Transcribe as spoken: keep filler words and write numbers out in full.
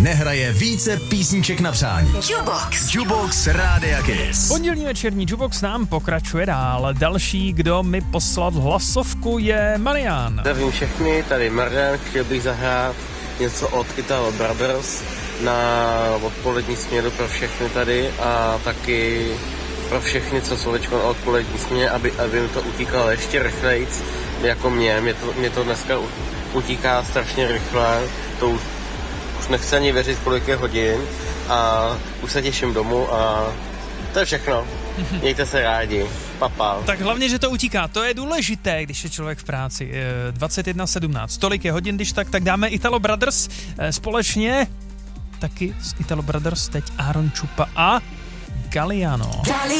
nehraje více písniček na přání. Jukebox. Jukebox Rádia Kiss. Pondělní večerní Jukebox nám pokračuje dál. Další, kdo mi poslal hlasovku, je Marian. Zdravím všechny, tady Marian, chtěl bych zahrát něco od Italo Brothers na odpolední směru pro všechny tady a taky pro všechny, co jsou teďko na odpolední směně, aby, aby jim to utíkalo ještě rychlejc jako mě. Mě to, mě to dneska utíká strašně rychle, to už, už nechci ani věřit, kolik je hodin a už se těším domů a to je všechno. Mějte se rádi. Papa. Tak hlavně, že to utíká, to je důležité, když je člověk v práci. dvacet jedna sedmnáct, tolik je hodin, když tak, tak dáme Italo Brothers společně. Taky z Italo Brothers teď Aaron Chupa a Galliano.